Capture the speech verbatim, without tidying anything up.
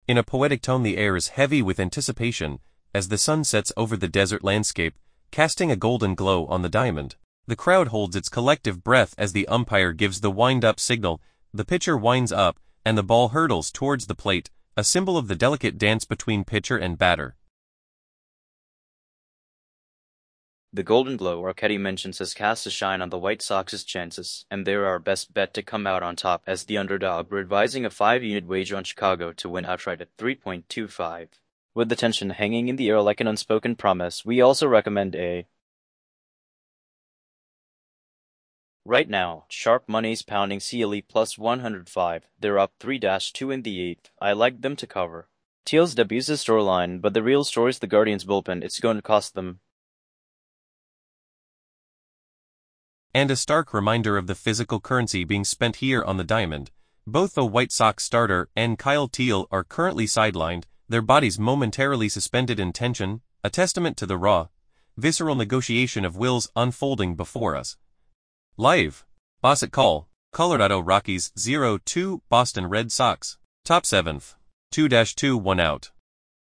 In a poetic tone, the air is heavy with anticipation as the sun sets over the desert landscape, casting a golden glow on the diamond. The crowd holds its collective breath as the umpire gives the wind-up signal. The pitcher winds up, and the ball hurtles towards the plate, a symbol of the delicate dance between pitcher and batter. The golden glow Archetti mentions has cast a shine on the White Sox's chances, and they're our best bet to come out on top as the underdog. We're advising a five-unit wager on Chicago to win outright at three point two five. With the tension hanging in the air like an unspoken promise, we also recommend a Right now, sharp money's pounding C L E plus one hundred five. They're up three to two in the eighth. I like them to cover. Teals debuts the storyline, but the real story's the Guardians bullpen. It's going to cost them. And a stark reminder of the physical currency being spent here on the diamond. Both the White Sox starter and Kyle Teel are currently sidelined, their bodies momentarily suspended in tension, a testament to the raw, visceral negotiation of wills unfolding before us. Live. Bassett Call. Colorado Rockies zero two Boston Red Sox. Top seventh. two to two one out.